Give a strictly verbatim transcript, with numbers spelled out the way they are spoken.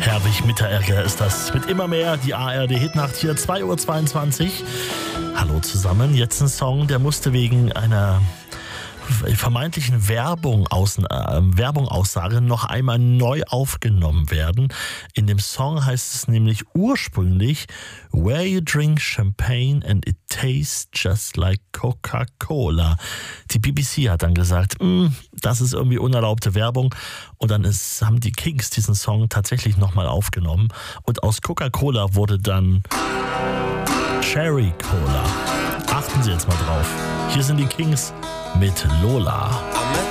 Herwig Mitteregger ist das mit immer mehr, die A R D-Hitnacht hier, zwei Uhr zweiundzwanzig. Hallo zusammen, jetzt ein Song, der musste wegen einer vermeintlichen Werbung außen, äh, Werbung Aussage noch einmal neu aufgenommen werden. In dem Song heißt es nämlich ursprünglich Where you drink champagne and it tastes just like Coca-Cola. Die B B C hat dann gesagt, das ist irgendwie unerlaubte Werbung, und dann ist, haben die Kings diesen Song tatsächlich nochmal aufgenommen und aus Coca-Cola wurde dann Cherry Cola. Achten Sie jetzt mal drauf. Hier sind die Kings mit Lola.